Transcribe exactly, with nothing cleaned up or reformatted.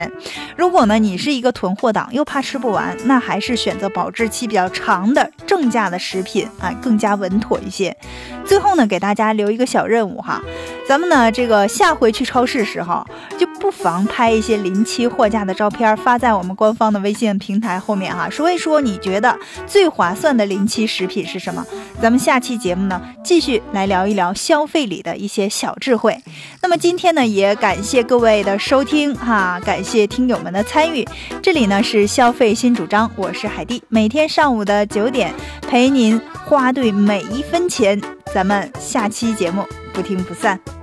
如果呢你是一个囤货党，又怕吃不完，那还是选择保质期比较长的正价的食品啊，更加稳妥一些。最后呢，给大家留一个小任务哈，咱们呢这个下回去超市时候，就不妨拍一些临期货架的照片，发在我们官方的微信平台后面哈，说一说你觉得最划算的临期食品是什么。咱们下期节目呢，继续来聊一聊消费里的一些小智慧。那么今天呢，也感谢各位的收听哈，感谢听友们的参与。这里呢是消费新主张，我是海蒂，每天上午的九点陪您花对每一分钱。咱们下期节目不听不散。